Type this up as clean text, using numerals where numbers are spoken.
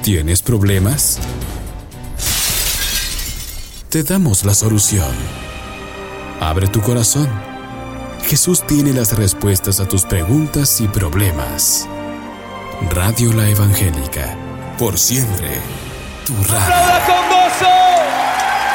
¿Tienes problemas? Te damos la solución. Abre tu corazón. Jesús tiene las respuestas a tus preguntas y problemas. Radio La Evangélica, por siempre, tu radio. ¡Aplauda con gozo!